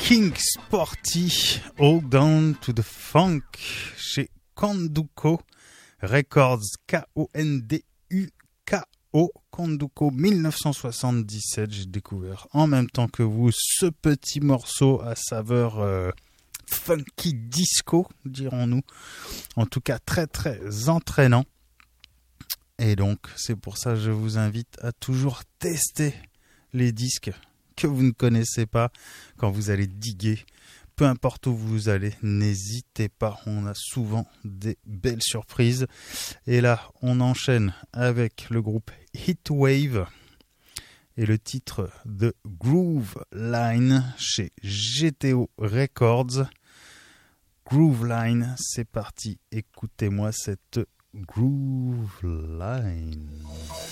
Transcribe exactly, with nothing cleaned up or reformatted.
King Sporty, Hold Down to the Funk, chez Konduko Records, K O N D U K O, Konduko dix-neuf cent soixante-dix-sept. J'ai découvert en même temps que vous ce petit morceau à saveur euh, funky disco, dirons-nous. En tout cas, très très entraînant. Et donc, c'est pour ça que je vous invite à toujours tester les disques que vous ne connaissez pas quand vous allez diguer. Peu importe où vous allez, n'hésitez pas. On a souvent des belles surprises. Et là, on enchaîne avec le groupe Heatwave et le titre de Groove Line chez G T O Records. Groove Line, c'est parti. Écoutez-moi cette Groove Line.